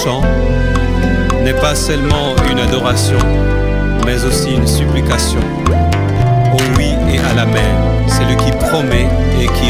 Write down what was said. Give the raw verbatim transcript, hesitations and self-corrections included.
chant n'est pas seulement une adoration, mais aussi une supplication. Au oui et à l'amen, celui qui promet et qui